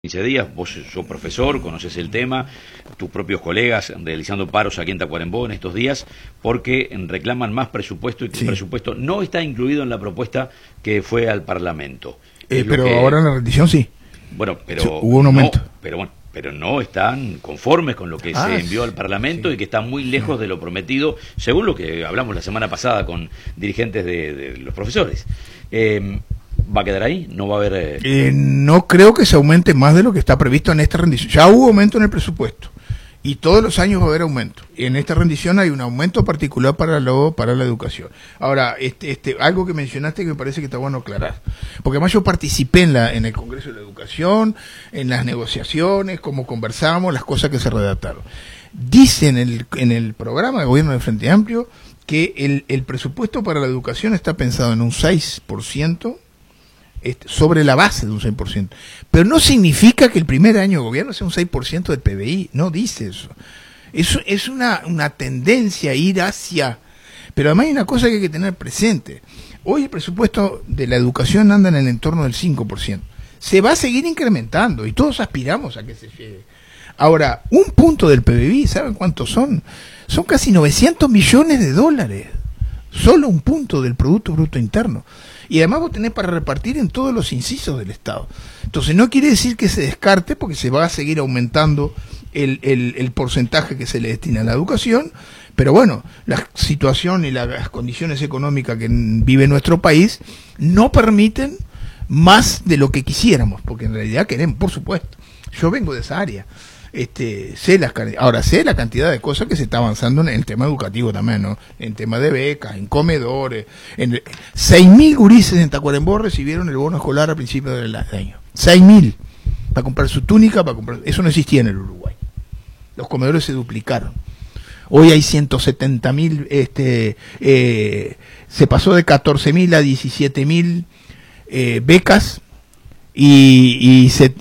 15 días, vos sos profesor, conoces el tema, tus propios colegas realizando paros aquí en Tacuarembó en estos días, porque reclaman más presupuesto y que el presupuesto no está incluido en la propuesta que fue al Parlamento. Pero ahora en la rendición sí. Bueno, pero hubo un aumento. Pero no están conformes con lo que se envió al Parlamento y que está muy lejos de lo prometido, según lo que hablamos la semana pasada con dirigentes de los profesores. ¿Va a quedar ahí? ¿No va a haber...? No creo que se aumente más de lo que está previsto en esta rendición. Ya hubo aumento en el presupuesto y todos los años va a haber aumento. Y en esta rendición hay un aumento particular para la educación. Ahora, algo que mencionaste que me parece que está bueno aclarar. Porque además yo participé en el Congreso de la Educación, en las negociaciones, cómo conversamos, las cosas que se redactaron. Dice en el programa de gobierno del Frente Amplio que el presupuesto para la educación está pensado en un 6%, sobre la base de un 6%. Pero no significa que el primer año de gobierno sea un 6% del PBI, no dice eso. Eso es una tendencia a ir hacia... Pero además hay una cosa que hay que tener presente. Hoy el presupuesto de la educación anda en el entorno del 5%. Se va a seguir incrementando y todos aspiramos a que se llegue. Ahora, un punto del PBI, ¿saben cuántos son? Son casi 900 millones de dólares. Solo un punto del Producto Bruto Interno. Y además vos tenés para repartir en todos los incisos del Estado. Entonces no quiere decir que se descarte, porque se va a seguir aumentando el porcentaje que se le destina a la educación, pero bueno, la situación y las condiciones económicas que vive nuestro país no permiten más de lo que quisiéramos, porque en realidad queremos, por supuesto. Yo vengo de esa área. Sé la cantidad de cosas que se está avanzando en el tema educativo también, ¿no? En tema de becas, en comedores, 6.000 gurises en Tacuarembó recibieron el bono escolar a principios del año. 6.000 para comprar su túnica, eso no existía en el Uruguay. Los comedores se duplicaron. Hoy hay 170.000, se pasó de 14.000 a 17.000 becas. Ese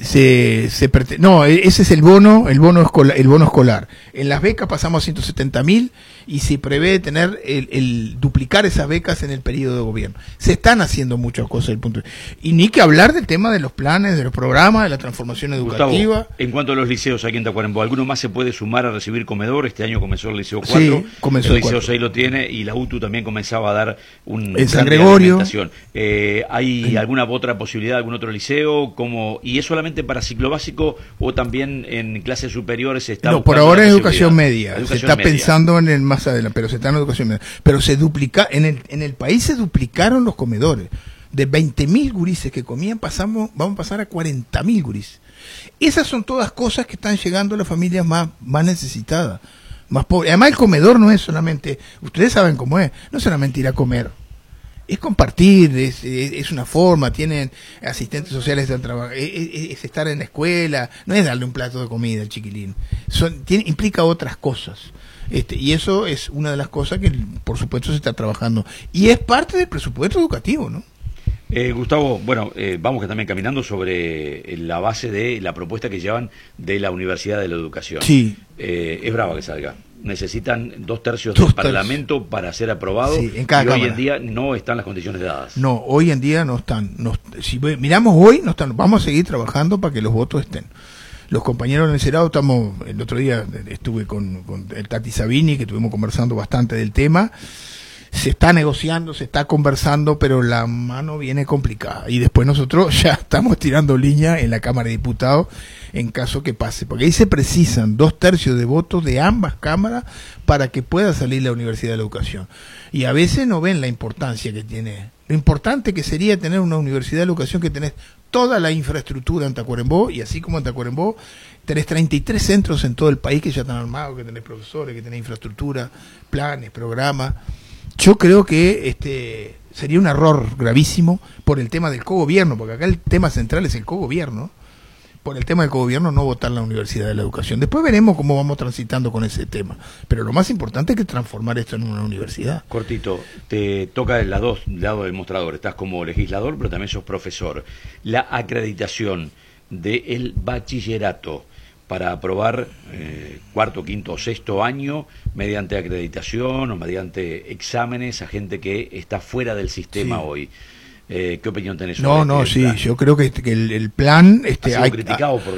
es el bono escolar. En las becas pasamos a 170.000 y se prevé tener el duplicar esas becas en el periodo de gobierno. Se están haciendo muchas cosas del punto de... Y ni que hablar del tema de los planes, de los programas, de la transformación educativa. Gustavo, en cuanto a los liceos aquí en Tacuarembó, ¿alguno más se puede sumar a recibir comedor? Este año comenzó el liceo 4, sí, comenzó el liceo 6 lo tiene y la UTU también comenzaba a dar un en San Gregorio. ¿Hay alguna otra posibilidad, algún otro liceo? ¿Y es solamente para ciclo básico o también en clases superiores se está? No, por ahora es educación media. Se está pensando en el más adelante, pero se está en educación media. Pero se duplica, en el país se duplicaron los comedores. De 20.000 gurises que comían vamos a pasar a 40.000 gurises. Esas son todas cosas que están llegando a las familias más necesitadas, más pobres. Además el comedor no es solamente, ustedes saben cómo es, no es solamente ir a comer. Es compartir, es una forma, tienen asistentes sociales del trabajo, es estar en la escuela, no es darle un plato de comida al chiquilín, implica otras cosas. Y eso es una de las cosas que por supuesto se está trabajando y es parte del presupuesto educativo, ¿no? Gustavo, bueno, vamos que también caminando sobre la base de la propuesta que llevan de la Universidad de la Educación. Sí. Es brava que salga. Necesitan 2/3 del Parlamento para ser aprobado, sí, en cada cámara. Hoy en día no están las condiciones dadas. No, hoy en día no están. Si miramos hoy, no están. Vamos a seguir trabajando para que los votos estén. Los compañeros en el Senado el otro día estuve con el Tati Sabini, que estuvimos conversando bastante del tema. Se está negociando, se está conversando, pero la mano viene complicada. Y después nosotros ya estamos tirando línea en la Cámara de Diputados en caso que pase. Porque ahí se precisan 2/3 de votos de ambas cámaras para que pueda salir la Universidad de la Educación. Y a veces no ven la importancia que tiene. Lo importante que sería tener una Universidad de la Educación que tenés toda la infraestructura en Tacuarembó, y así como en Tacuarembó tenés 33 centros en todo el país que ya están armados, que tenés profesores, que tenés infraestructura, planes, programas. Yo creo que sería un error gravísimo por el tema del cogobierno, porque acá el tema central es el cogobierno. Por el tema del cogobierno no votar la Universidad de la Educación. Después veremos cómo vamos transitando con ese tema. Pero lo más importante es que transformar esto en una universidad. Cortito, te toca el lado del mostrador. Estás como legislador, pero también sos profesor. La acreditación del bachillerato para aprobar cuarto, quinto o sexto año mediante acreditación o mediante exámenes a gente que está fuera del sistema hoy. ¿Qué opinión tenés No, sobre no, este sí, plan? yo creo que el plan Ha sido criticado por